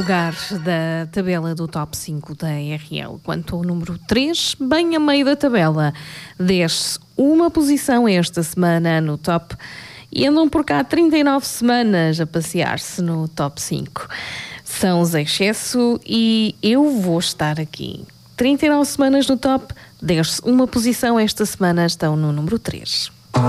Lugar da tabela do top 5 da RL. Quanto ao número 3, bem a meio da tabela, desce uma posição esta semana no top e andam por cá 39 semanas a passear-se no top 5. São os Excesso e eu vou estar aqui. 39 semanas no top, desce uma posição esta semana, estão no número 3.